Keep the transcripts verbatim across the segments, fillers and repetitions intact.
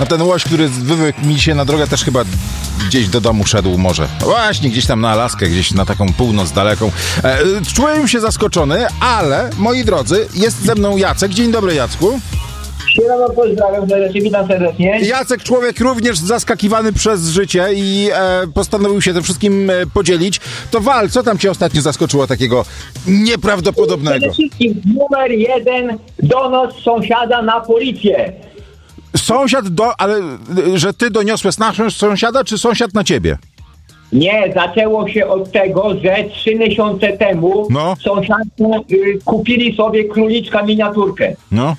No ten łoś, który wywykł mi się na drogę, też chyba gdzieś do domu szedł może. No właśnie, gdzieś tam na Alaskę, gdzieś na taką północ daleką. E, czułem się zaskoczony, ale, moi drodzy, jest ze mną Jacek. Dzień dobry, Jacku. Siemano, pozdrawiam serdecznie, witam serdecznie. Jacek, człowiek również zaskakiwany przez życie i e, postanowił się tym wszystkim e, podzielić. To wal, co tam cię ostatnio zaskoczyło takiego nieprawdopodobnego? Przede wszystkim numer jeden, donos sąsiada na policję. Sąsiad do... ale że ty doniosłeś naszego sąsiada, czy sąsiad na ciebie? Nie, zaczęło się od tego, że trzy miesiące temu No. sąsiadzi y, kupili sobie króliczka miniaturkę. No.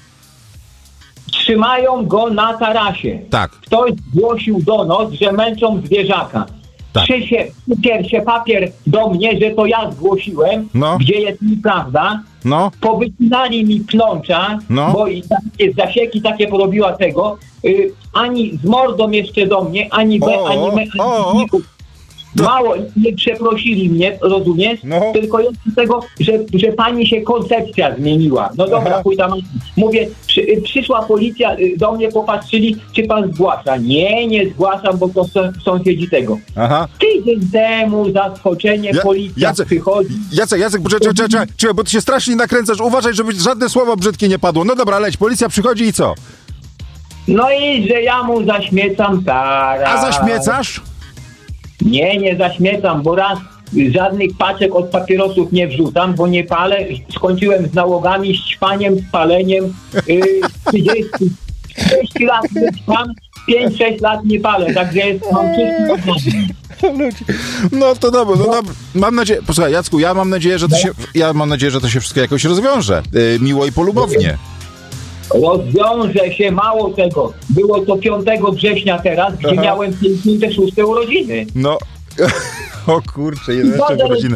Trzymają go na tarasie. Tak. Ktoś zgłosił donos, że męczą zwierzaka. Tak. Przysie, przypier się papier do mnie, że to ja zgłosiłem, No. gdzie jest nieprawda. No. Powycinali mi plącza, No. bo i takie zasieki takie porobiła tego. Y, ani z mordą jeszcze do mnie, ani B, O, ani me, ani o, zników. to- Mało, nie przeprosili mnie, rozumiesz? No. Tylko jeszcze tego, że, że pani się koncepcja zmieniła. No dobra, Aha. chuj tam. Mówię, przy, y, przyszła policja, y, do mnie popatrzyli, czy pan zgłasza. Nie, nie zgłaszam, bo to są, sąsiedzi tego. Aha. Tydzień temu zaskoczenie, Ja- policja Jacek- przychodzi. Jacek, Jacek, czekaj, czekaj, czekaj, czekaj, bo ty się strasznie nakręcasz. Uważaj, żeby żadne słowo brzydkie nie padło. No dobra, leć, policja przychodzi i co? No i że ja mu zaśmiecam taras. A zaśmiecasz? Nie, nie zaśmiecam, bo raz żadnych paczek od papierosów nie wrzucam, bo nie palę. Skończyłem z nałogami, z ćpaniem, z paleniem. Yy, trzydzieści sześć lat nie ćpam, pięć sześć lat nie palę, także jest, mam czysty. No to dobra, no dobra. Mam nadzieję, posłuchaj, Jacku, ja mam nadzieję, że to się, ja mam nadzieję, że to się wszystko jakoś rozwiąże. Yy, miło i polubownie. Rozwiąże się, mało tego. Było to piątego września teraz, gdzie Aha. miałem pięćdziesiąte szóste urodziny. No, o kurczę, jeden jeszcze Potem urodziny.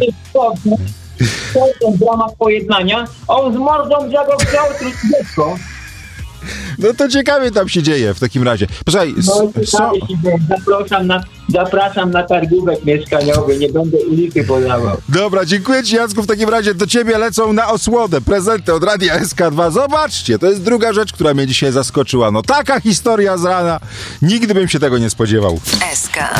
w ramach pojednania, on z mordą, że go chciał truć dziecko. No to ciekawie tam się dzieje w takim razie. Posłuchaj, No s- i so, ciekawie się dzieje. zapraszam na, zapraszam na targówek mieszkaniowy, nie będę ulicy podawał. dobra, dziękuję ci, Jacku, w takim razie do ciebie lecą na osłodę prezenty od Radia S K dwa. Zobaczcie, to jest druga rzecz, która mnie dzisiaj zaskoczyła. No taka historia z rana, nigdy bym się tego nie spodziewał. S K.